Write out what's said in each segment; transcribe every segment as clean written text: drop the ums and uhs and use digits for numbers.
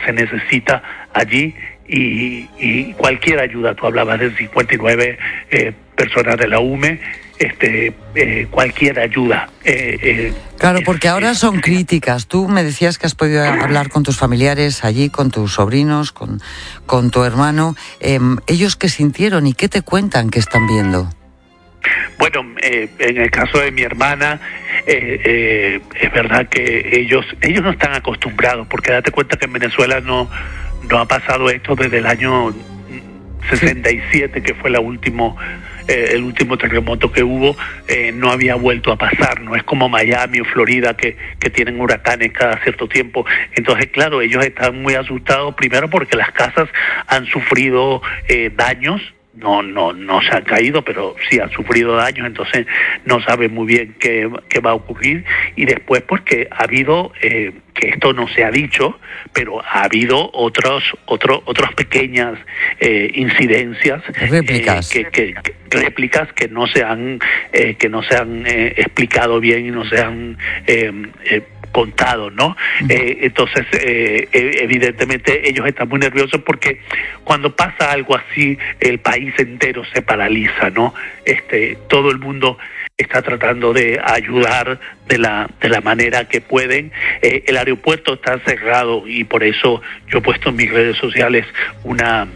se necesita allí y cualquier ayuda. Tú hablabas de 59 personas de la UME, cualquier ayuda. Claro, porque ahora son críticas. Tú me decías que has podido hablar con tus familiares allí, con tus sobrinos, con tu hermano. ¿Ellos qué sintieron y qué te cuentan que están viendo? Bueno, en el caso de mi hermana, es verdad que ellos no están acostumbrados, porque date cuenta que en Venezuela no ha pasado esto desde el año 67, que fue el último terremoto que hubo. No había vuelto a pasar. No es como Miami o Florida que tienen huracanes cada cierto tiempo. Entonces, claro, ellos están muy asustados, primero porque las casas han sufrido daños. No se han caído, pero sí han sufrido daños, entonces no saben muy bien qué va a ocurrir. Y después porque ha habido, que esto no se ha dicho, pero ha habido otras pequeñas incidencias, réplicas, réplicas que no se han explicado bien y no se han contado, ¿no? Entonces, evidentemente ellos están muy nerviosos porque cuando pasa algo así, el país entero se paraliza, ¿no? Todo el mundo está tratando de ayudar de la manera que pueden. El aeropuerto está cerrado y por eso yo he puesto en mis redes sociales una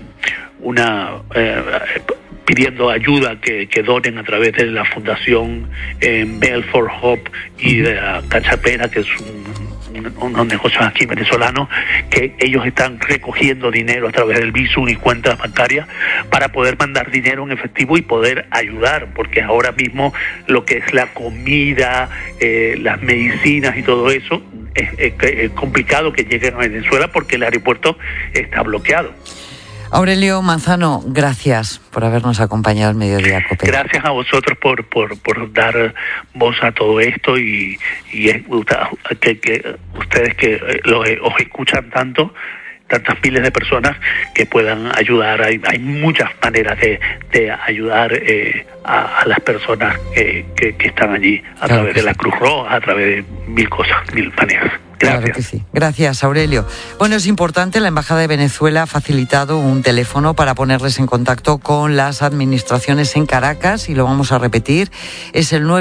pidiendo ayuda que donen a través de la Fundación Bell for Hope y de la Cachapera, que es unos negocios aquí venezolanos, que ellos están recogiendo dinero a través del Bizum y cuentas bancarias para poder mandar dinero en efectivo y poder ayudar, porque ahora mismo lo que es la comida, las medicinas y todo eso, es complicado que lleguen a Venezuela porque el aeropuerto está bloqueado. Aurelio Manzano, gracias por habernos acompañado al Mediodía COPE. Gracias a vosotros por dar voz a todo esto y que ustedes que os escuchan tantas miles de personas que puedan ayudar. Hay muchas maneras de ayudar a las personas que están allí, a través de la Cruz Roja, a través de mil maneras. Gracias. Claro que sí. Gracias, Aurelio. Bueno, es importante, la Embajada de Venezuela ha facilitado un teléfono para ponerles en contacto con las administraciones en Caracas, y lo vamos a repetir, es el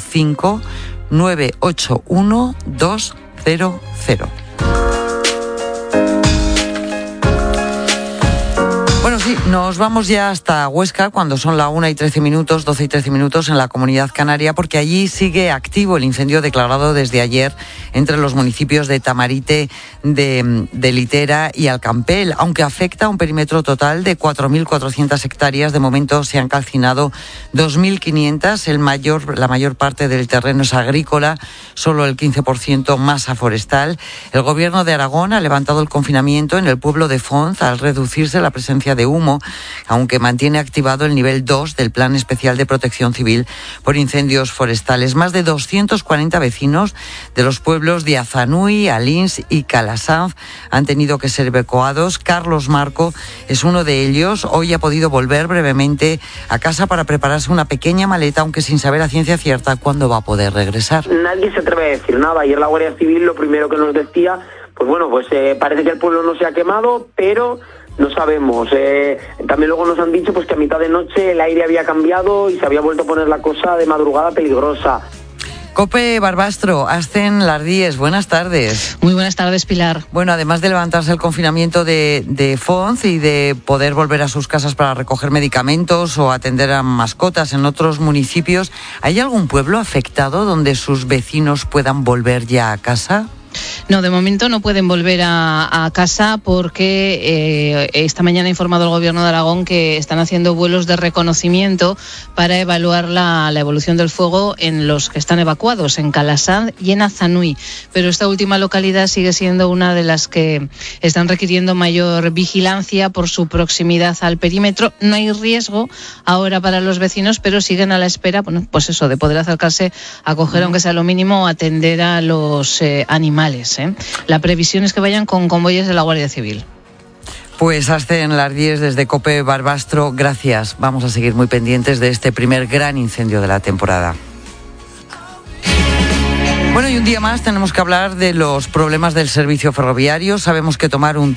915-981-200. Bueno, sí, nos vamos ya hasta Huesca cuando son la 1:13, 12:13 en la Comunidad Canaria, porque allí sigue activo el incendio declarado desde ayer entre los municipios de Tamarite, de Litera y Alcampel. Aunque afecta a un perímetro total de 4.400 hectáreas, de momento se han calcinado 2.500. La mayor parte del terreno es agrícola, solo el 15% masa forestal. El Gobierno de Aragón ha levantado el confinamiento en el pueblo de Fonz al reducirse la presencia de humo, aunque mantiene activado el nivel 2 del Plan Especial de Protección Civil por incendios forestales. Más de 240 vecinos de los pueblos de Azanui, Alins y Calasanz han tenido que ser evacuados. Carlos Marco es uno de ellos. Hoy ha podido volver brevemente a casa para prepararse una pequeña maleta, aunque sin saber a ciencia cierta cuándo va a poder regresar. Nadie se atreve a decir nada. Ayer la Guardia Civil lo primero que nos decía, parece que el pueblo no se ha quemado, pero no sabemos. También luego nos han dicho que a mitad de noche el aire había cambiado y se había vuelto a poner la cosa de madrugada peligrosa. Cope Barbastro, Ascen las 10, buenas tardes. Muy buenas tardes, Pilar. Bueno, además de levantarse el confinamiento de Fonz y de poder volver a sus casas para recoger medicamentos o atender a mascotas en otros municipios, ¿hay algún pueblo afectado donde sus vecinos puedan volver ya a casa? No, de momento no pueden volver a casa porque esta mañana ha informado el Gobierno de Aragón que están haciendo vuelos de reconocimiento para evaluar la evolución del fuego en los que están evacuados, en Calasanz y en Azanui. Pero esta última localidad sigue siendo una de las que están requiriendo mayor vigilancia por su proximidad al perímetro. No hay riesgo ahora para los vecinos, pero siguen a la espera, de poder acercarse a coger, aunque sea lo mínimo, atender a los animales. La previsión es que vayan con convoyes de la Guardia Civil. Pues hacen las 10 desde Cope Barbastro. Gracias. Vamos a seguir muy pendientes de este primer gran incendio de la temporada. Bueno, y un día más tenemos que hablar de los problemas del servicio ferroviario. Sabemos que tomar un